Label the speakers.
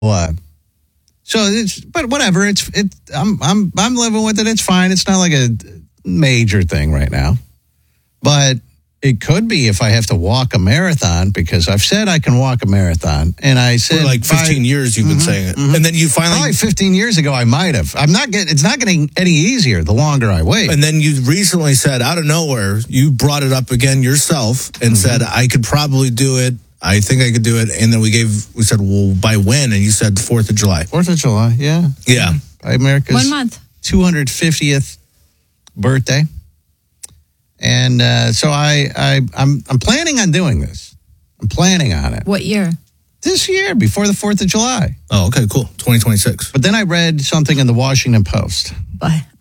Speaker 1: What? So but whatever. I'm living with it. It's fine. It's not like a major thing right now, but it could be if I have to walk a marathon, because I've said I can walk a marathon, and I said
Speaker 2: for like 15 years you've been saying it, and then you finally
Speaker 1: probably 15 years ago I might have. It's not getting any easier the longer I wait.
Speaker 2: And then you recently said out of nowhere, you brought it up again yourself and said I could probably do it. I think I could do it. And then we said, well, by when? And you said the 4th of July.
Speaker 1: 4th of July, yeah.
Speaker 2: Yeah.
Speaker 1: By America's
Speaker 3: 1 month.
Speaker 1: 250th birthday. And so I'm planning on doing this. I'm planning on it.
Speaker 3: What year?
Speaker 1: This year, before the 4th of July.
Speaker 2: Oh, okay, cool. 2026.
Speaker 1: But then I read something in the Washington Post.
Speaker 3: But